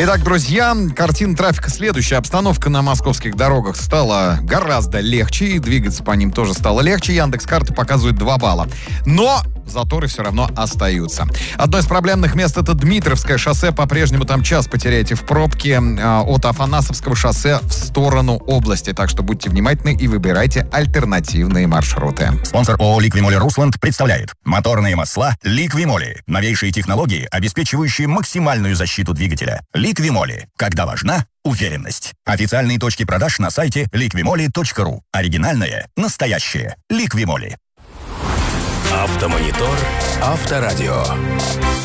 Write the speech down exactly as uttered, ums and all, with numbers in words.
Итак, друзья, картина трафика следующая. Обстановка на московских дорогах стала гораздо легче, и двигаться по ним тоже стало легче. Яндекс.Карты показывает два балла. Но заторы все равно остаются. Одно из проблемных мест — это Дмитровское шоссе. По-прежнему там час потеряете в пробке э, от Афанасовского шоссе в сторону области. Так что будьте внимательны и выбирайте альтернативные маршруты. Спонсор ООО «Ликвимоли Русланд» представляет моторные масла «Ликвимоли». Новейшие технологии, обеспечивающие максимальную защиту двигателя. «Ликвимоли». Когда важна уверенность. Официальные точки продаж на сайте ликвимоли точка ру. Оригинальное, настоящее. «Ликвимоли». Автомонитор. Авторадио.